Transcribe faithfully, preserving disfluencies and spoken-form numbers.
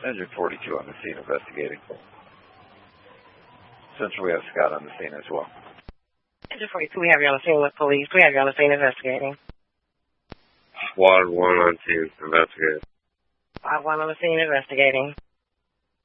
Engine forty-two on the scene investigating. Central, we have Scott on the scene as well. Engine forty-two, we have you on the scene with police. We have you on the scene investigating. Squad one on scene investigating. Squad one on the scene investigating.